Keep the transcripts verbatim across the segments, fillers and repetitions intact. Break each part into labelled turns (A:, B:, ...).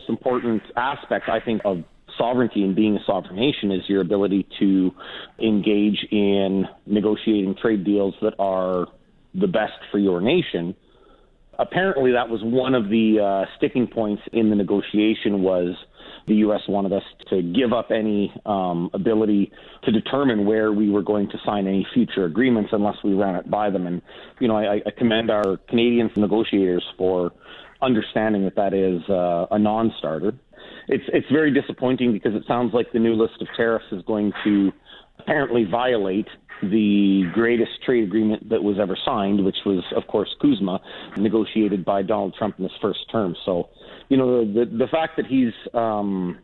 A: most important aspect, I think, of sovereignty and being a sovereign nation is your ability to engage in negotiating trade deals that are the best for your nation. Apparently, that was one of the uh, sticking points in the negotiation was the U S wanted us to give up any um, ability to determine where we were going to sign any future agreements unless we ran it by them. And, you know, I, I commend our Canadian negotiators for understanding that that is uh, a non-starter. It's, it's very disappointing because it sounds like the new list of tariffs is going to apparently violate the greatest trade agreement that was ever signed, which was, of course, CUSMA, negotiated by Donald Trump in his first term. So, you know, the the fact that he's um,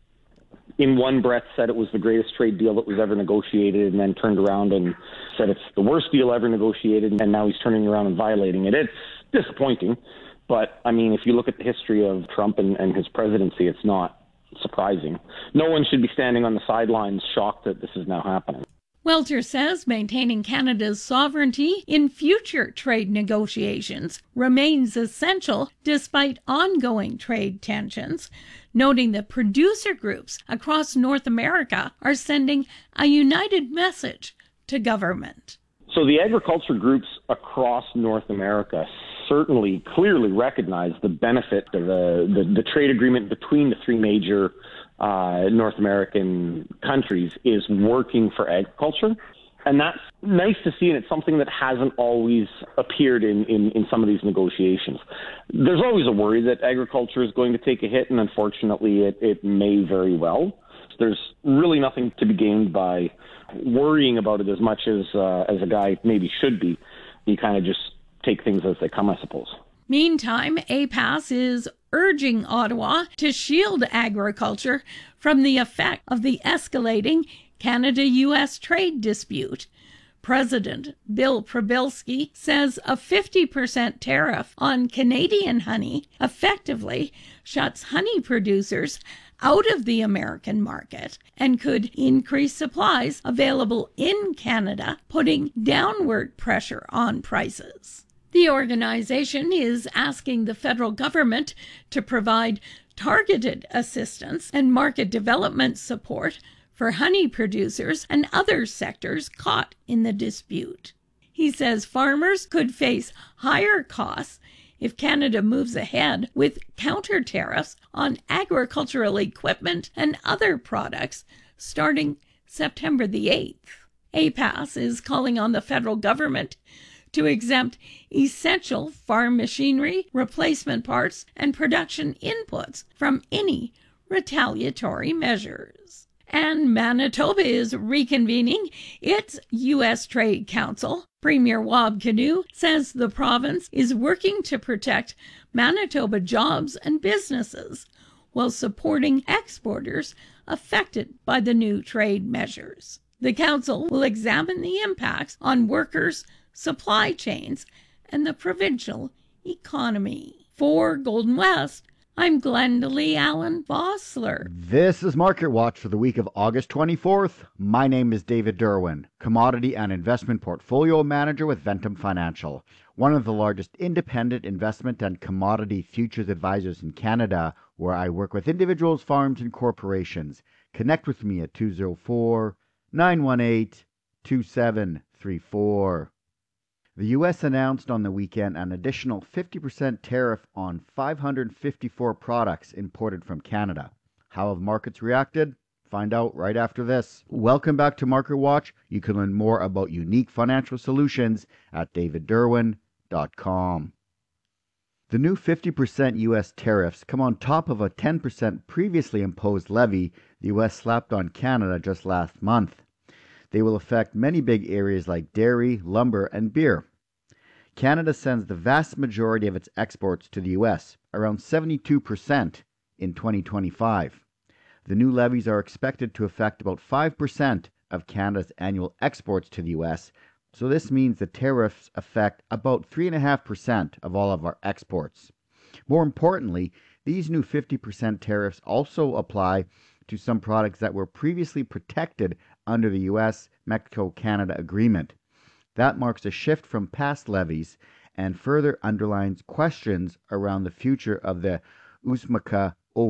A: in one breath said it was the greatest trade deal that was ever negotiated and then turned around and said it's the worst deal ever negotiated, and now he's turning around and violating it. It's disappointing. But, I mean, if you look at the history of Trump and, and his presidency, it's not surprising. No one should be standing on the sidelines shocked that this is now happening.
B: Welter says maintaining Canada's sovereignty in future trade negotiations remains essential despite ongoing trade tensions, noting that producer groups across North America are sending a united message to government.
A: So the agriculture groups across North America certainly clearly recognize the benefit of the, the, the trade agreement between the three major uh, North American countries is working for agriculture. And that's nice to see, and it's something that hasn't always appeared in, in, in some of these negotiations. There's always a worry that agriculture is going to take a hit, and unfortunately it, it may very well. There's really nothing to be gained by worrying about it as much as uh, as a guy maybe should be. You kind of just take things as they come, I suppose.
B: Meantime, A P A S is urging Ottawa to shield agriculture from the effect of the escalating Canada-U S trade dispute. President Bill Przybylski says a fifty percent tariff on Canadian honey effectively shuts honey producers out of the American market and could increase supplies available in Canada, putting downward pressure on prices. The organization is asking the federal government to provide targeted assistance and market development support for honey producers and other sectors caught in the dispute. He says farmers could face higher costs if Canada moves ahead with counter tariffs on agricultural equipment and other products starting September the eighth. A P A S is calling on the federal government to exempt essential farm machinery, replacement parts, and production inputs from any retaliatory measures. And Manitoba is reconvening its U S Trade Council. Premier Wab Kinew says the province is working to protect Manitoba jobs and businesses while supporting exporters affected by the new trade measures. The council will examine the impacts on workers, supply chains, and the provincial economy. For Golden West, I'm Glendalee Allen Vossler.
C: This is Market Watch for the week of August twenty-fourth. My name is David Derwin, Commodity and Investment Portfolio Manager with Ventum Financial, one of the largest independent investment and commodity futures advisors in Canada, where I work with individuals, farms, and corporations. Connect with me at two oh four, nine one eight, two seven three four. The U S announced on the weekend an additional fifty percent tariff on five hundred fifty-four products imported from Canada. How have markets reacted? Find out right after this. Welcome back to Market Watch. You can learn more about unique financial solutions at david derwin dot com. The new fifty percent U S tariffs come on top of a ten percent previously imposed levy the U S slapped on Canada just last month. They will affect many big areas like dairy, lumber, and beer. Canada sends the vast majority of its exports to the U S, around seventy-two percent in twenty twenty-five. The new levies are expected to affect about five percent of Canada's annual exports to the U S, so this means the tariffs affect about three point five percent of all of our exports. More importantly, these new fifty percent tariffs also apply to some products that were previously protected under the U S Mexico Canada agreement. That marks a shift from past levies and further underlines questions around the future of the U S M C A